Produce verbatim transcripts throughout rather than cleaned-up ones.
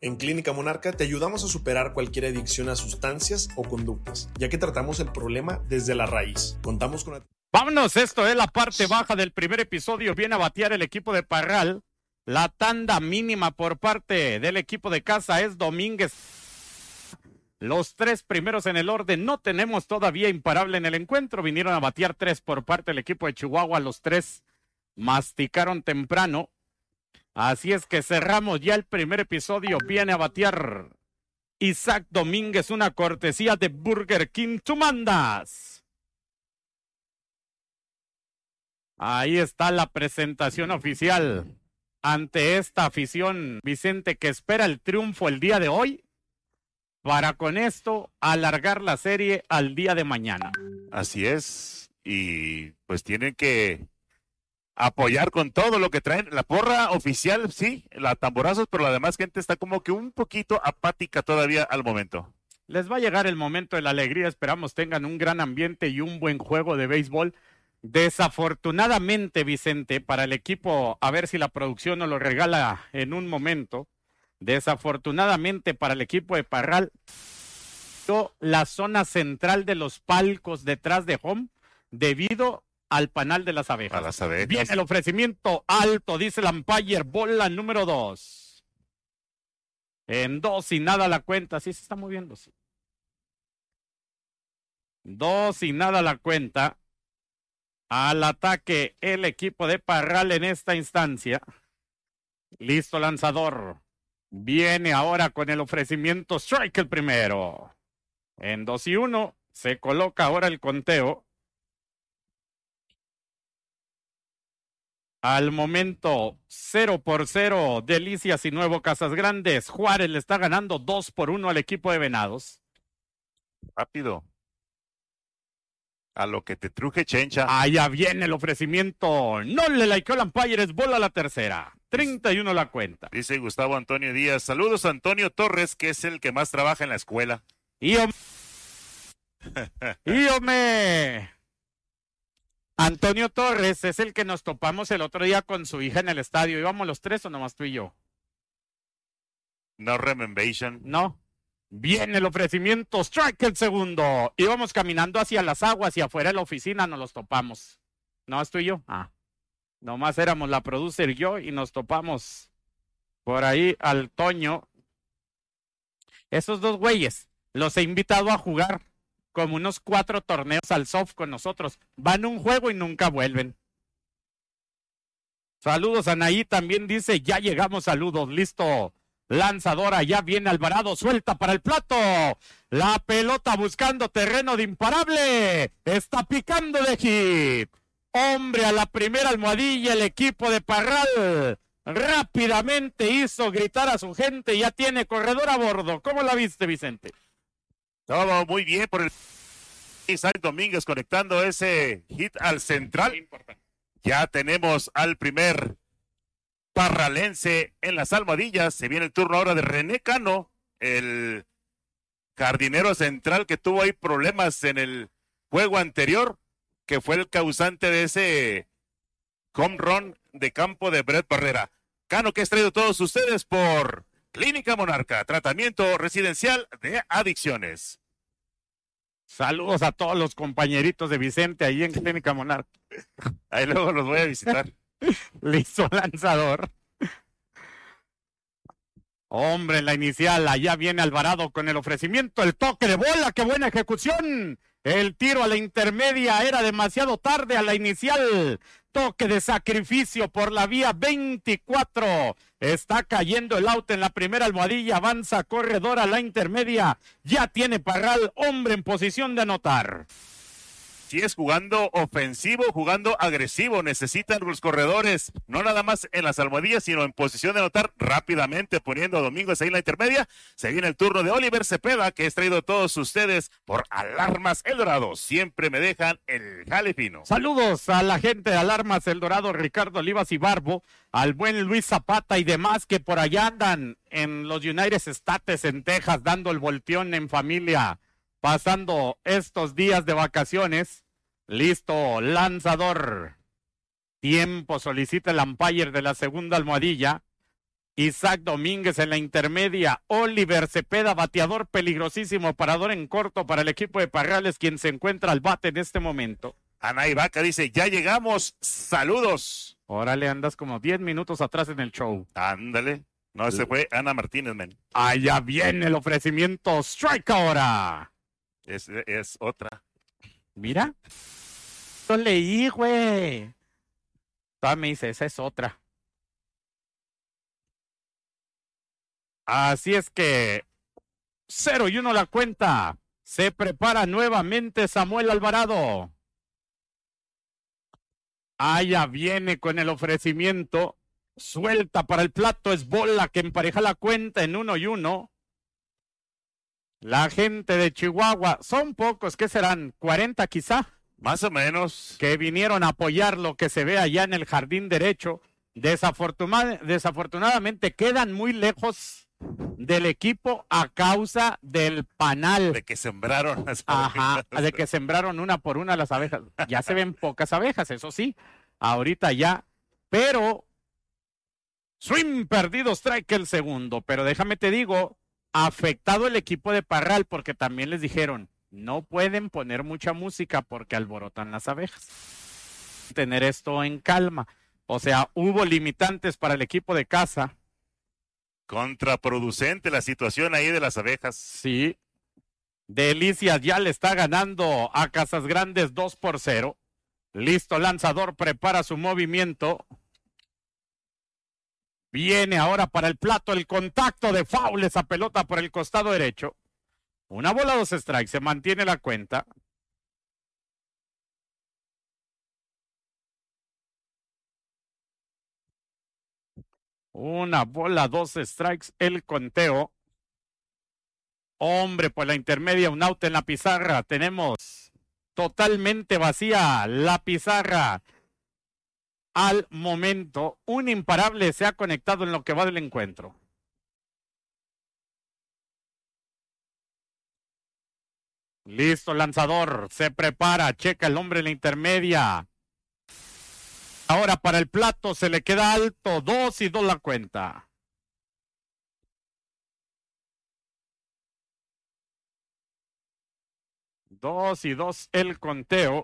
En Clínica Monarca te ayudamos a superar cualquier adicción a sustancias o conductas, ya que tratamos el problema desde la raíz. Contamos con... Vámonos, esto es la parte baja del primer episodio. Viene a batear el equipo de Parral. La tanda mínima por parte del equipo de casa es Domínguez. Los tres primeros en el orden. No tenemos todavía imparable en el encuentro. Vinieron a batear tres por parte del equipo de Chihuahua. Los tres masticaron temprano. Así es que cerramos ya el primer episodio. Viene a batear Isaac Domínguez, una cortesía de Burger King. Tú mandas. Ahí está la presentación oficial ante esta afición, Vicente, que espera el triunfo el día de hoy para con esto alargar la serie al día de mañana. Así es, y pues tienen que apoyar con todo lo que traen. La porra oficial, sí, la tamborazos, pero la demás gente está como que un poquito apática todavía al momento. Les va a llegar el momento de la alegría, esperamos tengan un gran ambiente y un buen juego de béisbol. Desafortunadamente, Vicente, para el equipo, a ver si la producción nos lo regala en un momento, desafortunadamente para el equipo de Parral, la zona central de los palcos detrás de home, debido al panal de las abejas. A las abejas. Viene el ofrecimiento alto, dice el umpire, bola número dos. En dos y nada la cuenta, sí se está moviendo, sí. Dos y nada la cuenta. Al ataque el equipo de Parral en esta instancia. Listo lanzador. Viene ahora con el ofrecimiento strike el primero. En dos y uno se coloca ahora el conteo. Al momento cero por cero, Delicias y Nuevo Casas Grandes. Juárez le está ganando dos por uno al equipo de Venados. Rápido. A lo que te truje, Chencha. Allá viene el ofrecimiento. No le likeó el umpire, es bola a la tercera. treinta y uno la cuenta. Dice Gustavo Antonio Díaz. Saludos a Antonio Torres, que es el que más trabaja en la escuela. Y ¡Íome! Antonio Torres es el que nos topamos el otro día con su hija en el estadio. ¿Íbamos los tres o nomás tú y yo? No remembration. No. Viene el ofrecimiento, strike el segundo. Íbamos caminando hacia las aguas y afuera de la oficina nos los topamos. ¿No, es tú y yo? Ah. Nomás éramos la producer y yo y nos topamos por ahí al Toño. Esos dos güeyes los he invitado a jugar como unos cuatro torneos al soft con nosotros. Van un juego y nunca vuelven. Saludos, Anaí también dice, ya llegamos, saludos, listo. Lanzadora, ya viene Alvarado, suelta para el plato. La pelota buscando terreno de imparable. Está picando de hit. Hombre, a la primera almohadilla el equipo de Parral. Rápidamente hizo gritar a su gente, ya tiene corredor a bordo. ¿Cómo la viste, Vicente? Todo muy bien por el Isaac Domínguez conectando ese hit al central. Ya tenemos al primer parralense en las almohadillas. Se viene el turno ahora de René Cano, el jardinero central que tuvo ahí problemas en el juego anterior, que fue el causante de ese home run de campo de Brett Barrera. Cano, que ha traído todos ustedes por Clínica Monarca, tratamiento residencial de adicciones. Saludos a todos los compañeritos de Vicente ahí en Clínica Monarca. Ahí luego los voy a visitar. Listo, lanzador. Hombre, en la inicial, allá viene Alvarado con el ofrecimiento, el toque de bola, qué buena ejecución. El tiro a la intermedia era demasiado tarde a la inicial. Toque de sacrificio por la vía veinticuatro. Está cayendo el out en la primera almohadilla. Avanza corredor a la intermedia. Ya tiene Parral, hombre en posición de anotar. Si es jugando ofensivo, jugando agresivo, necesitan los corredores, no nada más en las almohadillas, sino en posición de anotar rápidamente, poniendo a Domínguez ahí en la intermedia. Se viene el turno de Oliver Cepeda, que es traído a todos ustedes por Alarmas El Dorado. Siempre me dejan el jale fino. Saludos a la gente de Alarmas El Dorado, Ricardo Olivas y Barbo, al buen Luis Zapata y demás que por allá andan en los United States, en Texas, dando el volteón en familia, pasando estos días de vacaciones. Listo, lanzador. Tiempo solicita el umpire de la segunda almohadilla. Isaac Domínguez en la intermedia. Oliver Cepeda, bateador peligrosísimo, parador en corto para el equipo de Parrales, quien se encuentra al bate en este momento. Ana Ivaca dice, ya llegamos, saludos. Órale, andas como diez minutos atrás en el show. Ándale. No, ese fue Ana Martínez, men. Allá viene el ofrecimiento. Strike ahora. Es, es otra. Mira. Lo leí, güey. Todavía me dice, esa es otra. Así es que cero y uno la cuenta. Se prepara nuevamente Samuel Alvarado. Allá viene con el ofrecimiento. Suelta para el plato. Es bola que empareja la cuenta en uno y uno. La gente de Chihuahua, son pocos, ¿qué serán? ¿cuarenta quizá? Más o menos. Que vinieron a apoyar lo que se ve allá en el jardín derecho. Desafortuna- desafortunadamente quedan muy lejos del equipo a causa del panal. De que sembraron las Ajá, abejas. de que sembraron una por una las abejas. Ya se ven pocas abejas, eso sí. Ahorita ya. Pero swing perdido, strike el segundo. Pero déjame te digo, afectado el equipo de Parral porque también les dijeron, no pueden poner mucha música porque alborotan las abejas. Tener esto en calma. O sea, hubo limitantes para el equipo de casa. Contraproducente la situación ahí de las abejas. Sí. Delicias ya le está ganando a Casas Grandes dos por cero. Listo, lanzador prepara su movimiento. Viene ahora para el plato el contacto de foul, esa pelota por el costado derecho. Una bola, dos strikes, se mantiene la cuenta. Una bola, dos strikes, el conteo. Hombre, por la intermedia, un out en la pizarra. Tenemos totalmente vacía la pizarra. Al momento, un imparable se ha conectado en lo que va del encuentro. Listo, lanzador, se prepara, checa el hombre en la intermedia. Ahora para el plato se le queda alto, dos y dos la cuenta. Dos y dos el conteo.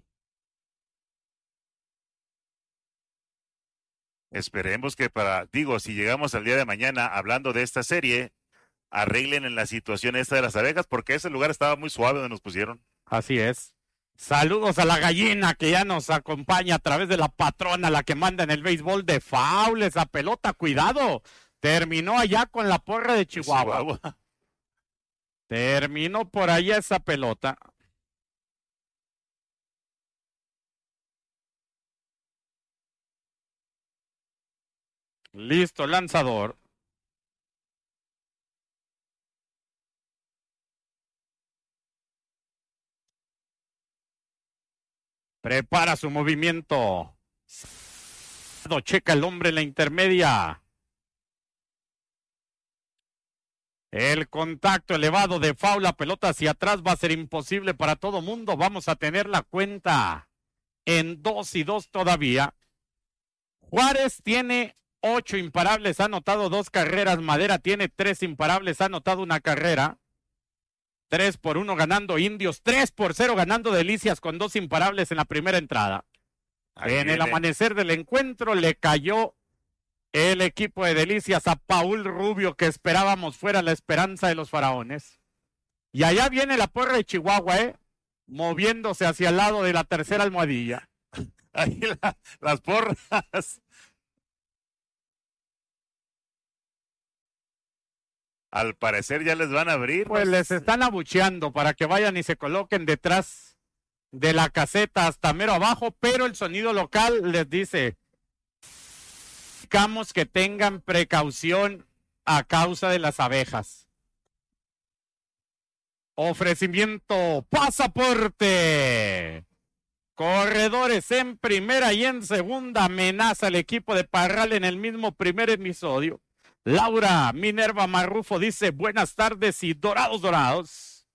Esperemos que para, digo, si llegamos al día de mañana hablando de esta serie, arreglen en la situación esta de las abejas, porque ese lugar estaba muy suave donde nos pusieron. Así es. Saludos a la gallina que ya nos acompaña a través de la patrona, la que manda en el béisbol de foul, esa pelota, cuidado. Terminó allá con la porra de Chihuahua. Chihuahua. Terminó por allá esa pelota. Listo, lanzador. Prepara su movimiento. Checa el hombre en la intermedia. El contacto elevado de foul, la pelota hacia atrás va a ser imposible para todo mundo. Vamos a tener la cuenta en dos y dos todavía. Juárez tiene ocho imparables, ha anotado dos carreras. Madera tiene tres imparables, ha anotado una carrera. Tres por uno ganando Indios, tres por cero ganando Delicias con dos imparables en la primera entrada. Ahí en el viene. amanecer del encuentro le cayó el equipo de Delicias a Paul Rubio, que esperábamos fuera la esperanza de los faraones. Y allá viene la porra de Chihuahua, ¿eh? Moviéndose hacia el lado de la tercera almohadilla. Ahí la- las porras. Al parecer ya les van a abrir. Pues ¿no? les están abucheando para que vayan y se coloquen detrás de la caseta hasta mero abajo, pero el sonido local les dice que tengan precaución a causa de las abejas. Ofrecimiento, pasaporte. Corredores en primera y en segunda, amenaza el equipo de Parral en el mismo primer episodio. Laura Minerva Marrufo dice buenas tardes y dorados, dorados.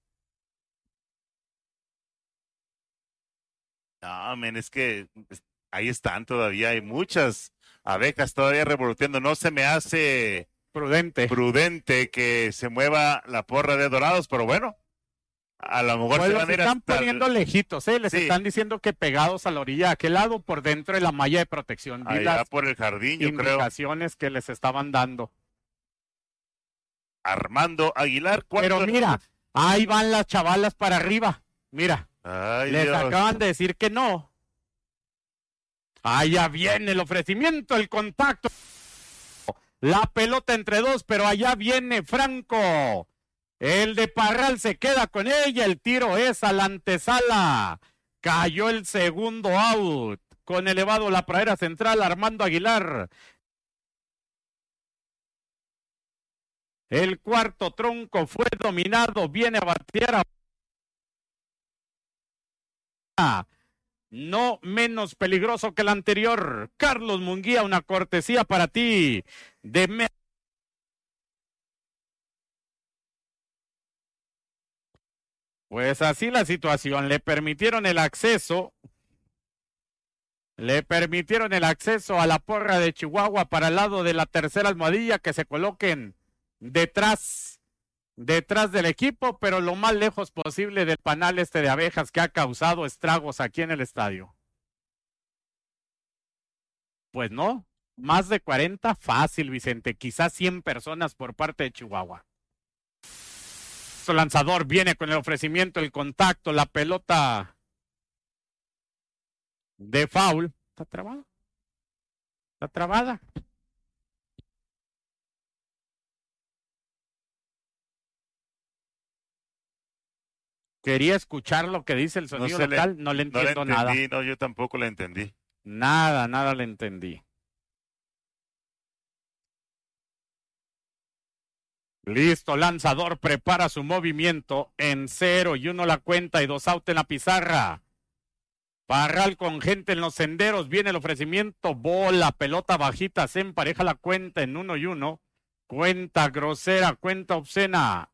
No, men, es que es- ahí están todavía. Hay muchas, Abejas todavía revoloteando. No se me hace prudente. prudente que se mueva la porra de Dorados, pero bueno, a lo mejor pues se los van a ir están hasta... poniendo lejitos, ¿eh? Les Sí. están diciendo que pegados a la orilla de aquel lado por dentro de la malla de protección. Vi allá las por el jardín, yo creo. indicaciones que les estaban dando. Armando Aguilar. Pero cuarto- mira, ahí van las chavalas para arriba. Mira, Ay, les Dios. acaban de decir que no. Allá viene el ofrecimiento, el contacto. La pelota entre dos, pero allá viene Franco. El de Parral se queda con ella. El tiro es a la antesala. Cayó el segundo out. Con elevado la pradera central, Armando Aguilar. El cuarto tronco fue dominado. Viene a batear a... No menos peligroso que el anterior. Carlos Munguía, una cortesía para ti. De me... Pues así la situación. Le permitieron el acceso. Le permitieron el acceso a la porra de Chihuahua para el lado de la tercera almohadilla, que se coloquen detrás, detrás del equipo, pero lo más lejos posible del panal este de abejas que ha causado estragos aquí en el estadio. Pues no, más de cuarenta fácil, Vicente, quizás cien personas por parte de Chihuahua. Su lanzador viene con el ofrecimiento, el contacto, la pelota de foul. ¿Está trabada? ¿Está trabada? Quería escuchar lo que dice el sonido se le- local, no le No le entiendo nada. entendí, no, yo tampoco le entendí. Nada, nada le entendí. Listo, lanzador prepara su movimiento en cero y uno la cuenta y dos out en la pizarra. Parral con gente en los senderos, viene el ofrecimiento, bola, pelota bajita, se empareja la cuenta en uno y uno. Cuenta grosera, cuenta obscena.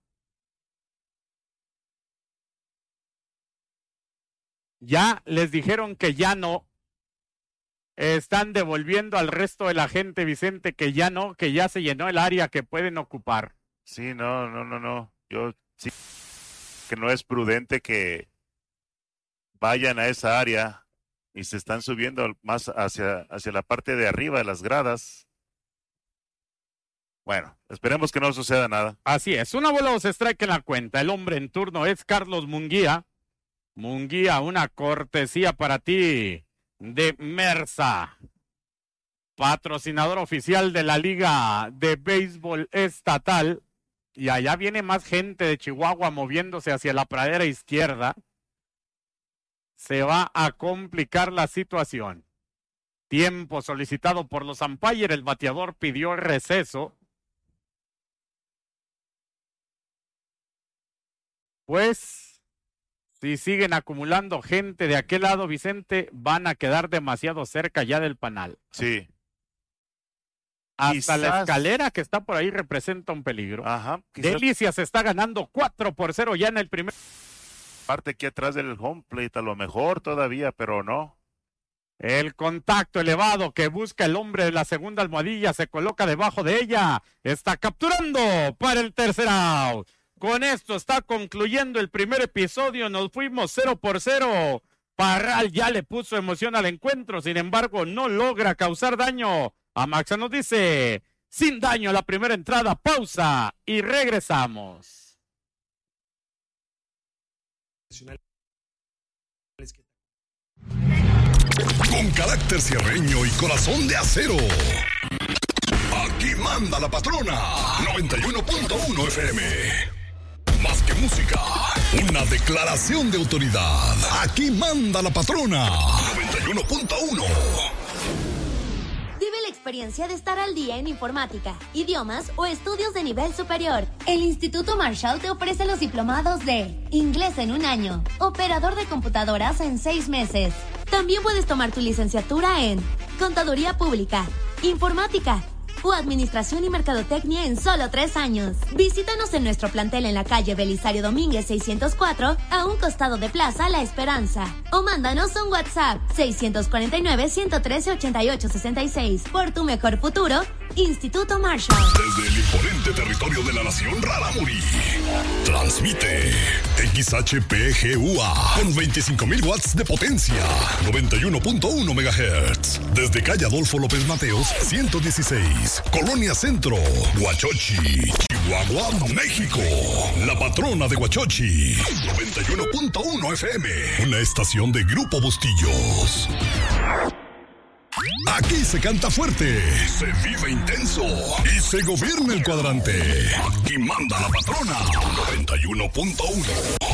Ya les dijeron que ya no. Están devolviendo al resto de la gente, Vicente, que ya no, que ya se llenó el área que pueden ocupar. Sí, no, no, no, no. Yo sí que no es prudente que vayan a esa área y se están subiendo más hacia, hacia la parte de arriba de las gradas. Bueno, esperemos que no suceda nada. Así es, una bola o se strike en la cuenta. El hombre en turno es Carlos Munguía. Munguía, una cortesía para ti de Mersa, patrocinador oficial de la Liga de Béisbol Estatal. Y allá viene más gente de Chihuahua moviéndose hacia la pradera izquierda. Se va a complicar la situación. Tiempo solicitado por los umpires. El bateador pidió receso. Pues, si siguen acumulando gente de aquel lado, Vicente, van a quedar demasiado cerca ya del panal. Sí. Hasta la Quizás- escalera que está por ahí representa un peligro. Ajá. Quizás Delicia se está ganando cuatro por cero ya en el primer. parte aquí atrás del home plate, a lo mejor todavía, pero no. El contacto elevado que busca el hombre de la segunda almohadilla se coloca debajo de ella. Está capturando para el tercer out. Con esto está concluyendo el primer episodio. Nos fuimos cero por cero. Parral ya le puso emoción al encuentro. Sin embargo, no logra causar daño. Amaxa nos dice, sin daño la primera entrada. Pausa y regresamos. Con carácter sierreño y corazón de acero. Aquí manda la patrona. noventa y uno punto uno F M. Más que música, una declaración de autoridad. Aquí manda la patrona. noventa y uno punto uno. Vive la experiencia de estar al día en informática, idiomas o estudios de nivel superior. El Instituto Marshall te ofrece los diplomados de Inglés en un año, Operador de computadoras en seis meses. También puedes tomar tu licenciatura en Contaduría Pública, Informática, o administración y mercadotecnia en solo tres años. Visítanos en nuestro plantel en la calle Belisario Domínguez seiscientos cuatro, a un costado de Plaza La Esperanza. O mándanos un WhatsApp seiscientos cuarenta y nueve, ciento trece, ochenta y ocho sesenta y seis. Por tu mejor futuro, Instituto Marshall. Desde el imponente territorio de la nación Rarámuri, transmite X H P G U A con veinticinco mil watts de potencia, noventa y uno punto uno megahertz. Desde calle Adolfo López Mateos, ciento dieciséis, Colonia Centro, Huachochi, Chihuahua, México. La patrona de Huachochi, noventa y uno punto uno F M, una estación de Grupo Bustillos. Aquí se canta fuerte, se vive intenso y se gobierna el cuadrante. Aquí manda la patrona, noventa y uno punto uno.